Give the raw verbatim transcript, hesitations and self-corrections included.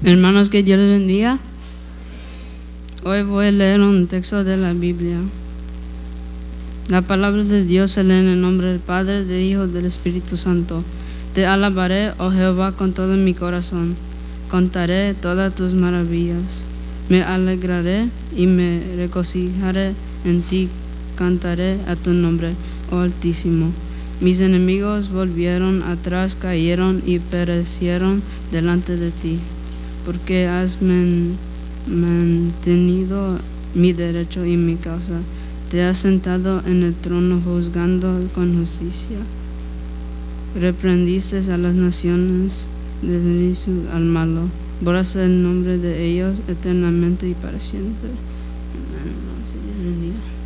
Hermanos, que Dios les bendiga. Hoy voy a leer un texto de la Biblia. La palabra de Dios se lee en el nombre del Padre, del Hijo y del Espíritu Santo. Te alabaré, oh Jehová, con todo mi corazón. Contaré todas tus maravillas. Me alegraré y me regocijaré en ti. Cantaré a tu nombre, oh Altísimo. Mis enemigos volvieron atrás, cayeron y perecieron delante de ti. Porque has men- mantenido mi derecho y mi causa. Te has sentado en el trono juzgando con justicia. Reprendiste a las naciones, deslizaste al malo. Borraste el nombre de ellos eternamente y para siempre. Amén. Dios bendiga.